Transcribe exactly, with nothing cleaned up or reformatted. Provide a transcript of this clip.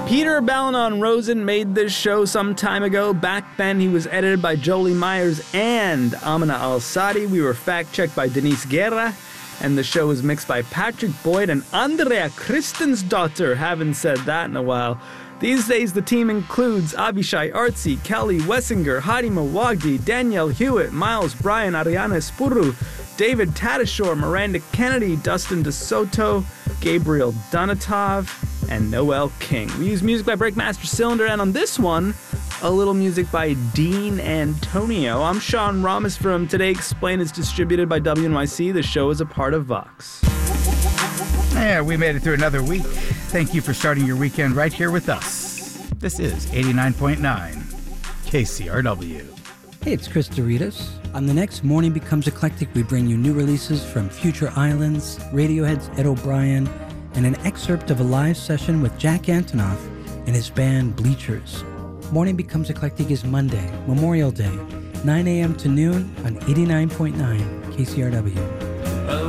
Peter Balanon-Rosen made this show some time ago. Back then, he was edited by Jolie Myers and Amina Al-Sadi. We were fact-checked by Denise Guerra, and the show was mixed by Patrick Boyd and Andrea Christensdottir. Haven't said that in a while. These days, the team includes Avishai Artsy, Kelly Wessinger, Hadi Mawagdi, Danielle Hewitt, Miles Bryan, Ariana Spuru, David Tadashore, Miranda Kennedy, Dustin DeSoto, Gabriel Donatov, and Noel King. We use music by Breakmaster Cylinder, and on this one, a little music by Dean Antonio. I'm Sean Ramos from Today Explained. It's distributed by W N Y C. The show is a part of Vox. Yeah, we made it through another week. Thank you for starting your weekend right here with us. This is eighty-nine point nine K C R W. Hey, it's Chris Doritas. On the next Morning Becomes Eclectic, we bring you new releases from Future Islands, Radiohead's Ed O'Brien, and an excerpt of a live session with Jack Antonoff and his band Bleachers. Morning Becomes Eclectic is Monday, Memorial Day, nine a.m. to noon on eighty-nine point nine K C R W.